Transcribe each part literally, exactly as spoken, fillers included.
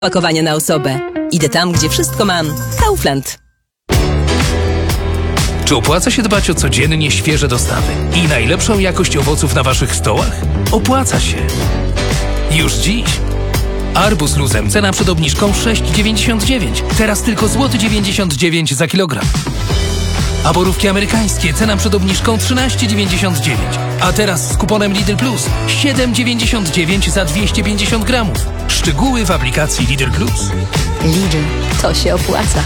Pakowanie na osobę. Idę tam, gdzie wszystko mam. Kaufland. Czy opłaca się dbać o codziennie świeże dostawy i najlepszą jakość owoców na waszych stołach? Opłaca się. Już dziś. Arbuz luzem, cena przed obniżką sześć dziewięćdziesiąt dziewięć. Teraz tylko złoty dziewięćdziesiąt dziewięć za kilogram. A borówki amerykańskie, cena przed obniżką trzynaście dziewięćdziesiąt dziewięć. A teraz z kuponem Lidl Plus siedem dziewięćdziesiąt dziewięć za dwieście pięćdziesiąt gramów. Szczegóły w aplikacji Lidl Plus. Lidl, to się opłaca.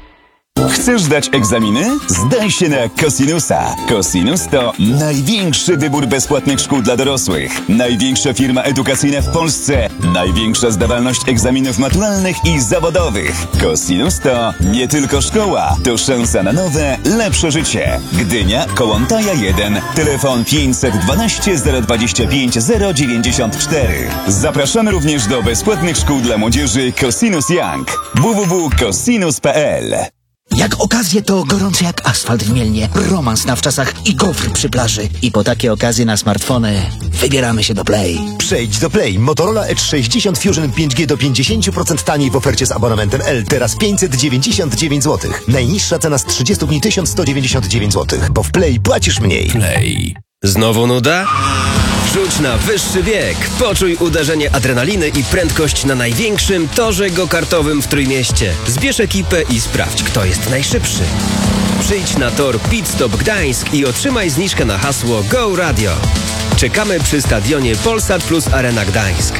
Chcesz zdać egzaminy? Zdaj się na Cosinusa. Cosinus to największy wybór bezpłatnych szkół dla dorosłych. Największa firma edukacyjna w Polsce. Największa zdawalność egzaminów maturalnych i zawodowych. Cosinus to nie tylko szkoła, to szansa na nowe, lepsze życie. Gdynia, Kołątaja jeden. Telefon pięćset dwanaście zero dwadzieścia pięć zero dziewięćdziesiąt cztery. Zapraszamy również do bezpłatnych szkół dla młodzieży Cosinus Young. w w w kropka cosinus kropka p l. Jak okazje, to gorące jak asfalt w Mielnie, romans na wczasach i gofry przy plaży. I po takie okazje na smartfony wybieramy się do Play. Przejdź do Play. Motorola Edge sześćdziesiąt Fusion pięć G do pięćdziesiąt procent taniej w ofercie z abonamentem L. Teraz pięćset dziewięćdziesiąt dziewięć złotych. Najniższa cena z trzydziestu dni tysiąc sto dziewięćdziesiąt dziewięć złotych. Bo w Play płacisz mniej. Play. Znowu nuda? Rzuć na wyższy bieg. Poczuj uderzenie adrenaliny i prędkość na największym torze go-kartowym w Trójmieście. Zbierz ekipę i sprawdź, kto jest najszybszy. Przyjdź na tor Pit Stop Gdańsk i otrzymaj zniżkę na hasło Go Radio. Czekamy przy stadionie Polsat Plus Arena Gdańsk.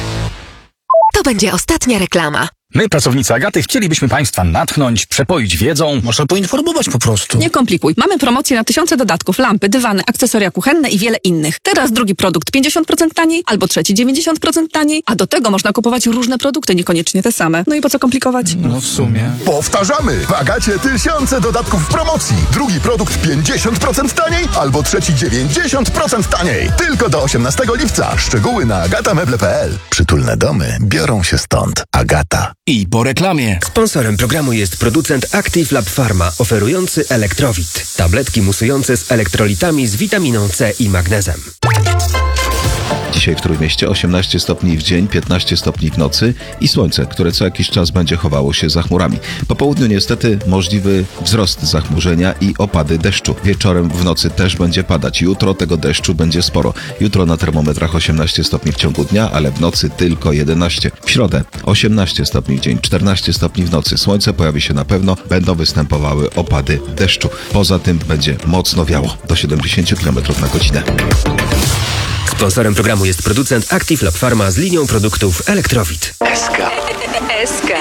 To będzie ostatnia reklama. My, pracownicy Agaty, chcielibyśmy Państwa natchnąć, przepoić wiedzą. Można poinformować po prostu. Nie komplikuj. Mamy promocje na tysiące dodatków, lampy, dywany, akcesoria kuchenne i wiele innych. Teraz drugi produkt pięćdziesiąt procent taniej, albo trzeci dziewięćdziesiąt procent taniej, a do tego można kupować różne produkty, niekoniecznie te same. No i po co komplikować? No w sumie. Powtarzamy! W Agacie tysiące dodatków w promocji. Drugi produkt pięćdziesiąt procent taniej, albo trzeci dziewięćdziesiąt procent taniej. Tylko do osiemnastego lipca. Szczegóły na agatameble kropka p l. Przytulne domy biorą się stąd. Agata. I po reklamie. Sponsorem programu jest producent Active Lab Pharma, oferujący Elektrowit. Tabletki musujące z elektrolitami z witaminą C i magnezem. Dzisiaj w Trójmieście osiemnaście stopni w dzień, piętnaście stopni w nocy i słońce, które co jakiś czas będzie chowało się za chmurami. Po południu niestety możliwy wzrost zachmurzenia i opady deszczu. Wieczorem w nocy też będzie padać. Jutro tego deszczu będzie sporo. Jutro na termometrach osiemnaście stopni w ciągu dnia, ale w nocy tylko jedenaście. W środę osiemnaście stopni w dzień, czternaście stopni w nocy. Słońce pojawi się na pewno, będą występowały opady deszczu. Poza tym będzie mocno wiało, do siedemdziesiąt kilometrów na godzinę. Sponsorem programu jest producent Active Lab Pharma z linią produktów Elektrowit. S K. S K.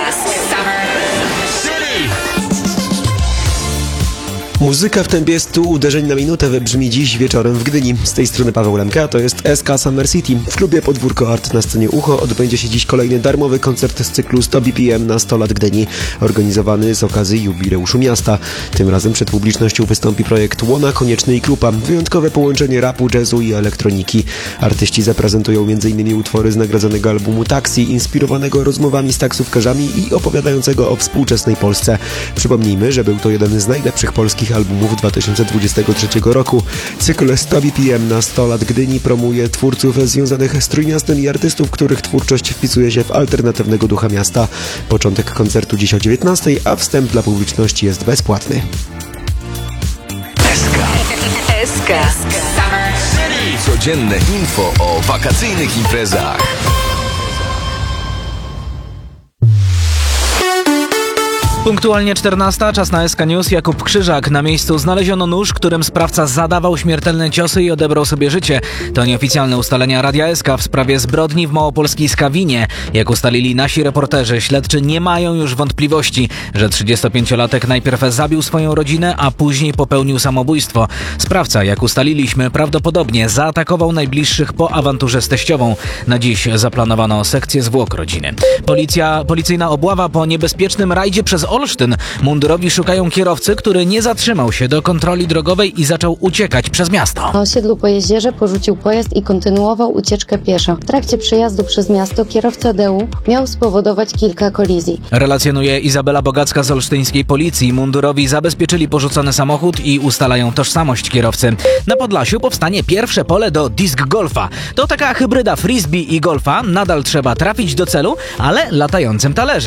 Muzyka w tempie stu uderzeń na minutę wybrzmi dziś wieczorem w Gdyni. Z tej strony Paweł Lemka, to jest S K Summer City. W klubie Podwórko Art na scenie Ucho odbędzie się dziś kolejny darmowy koncert z cyklu sto B P M na sto lat Gdyni, organizowany z okazji jubileuszu miasta. Tym razem przed publicznością wystąpi projekt Łona, Konieczny i Krupa. Wyjątkowe połączenie rapu, jazzu i elektroniki. Artyści zaprezentują między innymi utwory z nagradzanego albumu Taxi, inspirowanego rozmowami z taksówkarzami i opowiadającego o współczesnej Polsce. Przypomnijmy, że był to jeden z najlepszych polskich albumów dwa tysiące dwudziestego trzeciego roku. Cykl sto B P M na sto lat Gdyni promuje twórców związanych z Trójmiastem i artystów, których twórczość wpisuje się w alternatywnego ducha miasta. Początek koncertu dziś o dziewiętnastej, a wstęp dla publiczności jest bezpłatny. S K. S K. Codzienne info o wakacyjnych imprezach. Punktualnie czternasta, czas na S K News. Jakub Krzyżak. Na miejscu znaleziono nóż, którym sprawca zadawał śmiertelne ciosy i odebrał sobie życie. To nieoficjalne ustalenia Radia S K w sprawie zbrodni w małopolskiej Skawinie. Jak ustalili nasi reporterzy, śledczy nie mają już wątpliwości, że trzydziestopięciolatek najpierw zabił swoją rodzinę, a później popełnił samobójstwo. Sprawca, jak ustaliliśmy, prawdopodobnie zaatakował najbliższych po awanturze z teściową. Na dziś zaplanowano sekcję zwłok rodziny. Policja, policyjna obława po niebezpiecznym rajdzie przez Olsztyn. Mundurowi szukają kierowcy, który nie zatrzymał się do kontroli drogowej i zaczął uciekać przez miasto. Na osiedlu po jeździerze porzucił pojazd i kontynuował ucieczkę pieszo. W trakcie przejazdu przez miasto kierowca D U miał spowodować kilka kolizji. Relacjonuje Izabela Bogacka z olsztyńskiej policji. Mundurowi zabezpieczyli porzucony samochód i ustalają tożsamość kierowcy. Na Podlasiu powstanie pierwsze pole do disc golfa. To taka hybryda frisbee i golfa. Nadal trzeba trafić do celu, ale latającym talerzem.